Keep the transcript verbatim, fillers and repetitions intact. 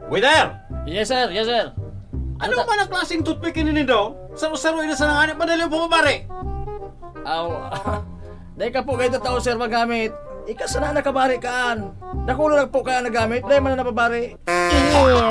Waiter! Yes, sir. Yes, sir. Ano man ang klaseng toothpick ini daw? Saro-saro ina sa nanganip, madali ang pumabari. Aw, dahil ka po kayo tao, sir, magamit. Ika sana nakabari kaan. Nakulo lang po kaya nagamit, dahil man na napabari.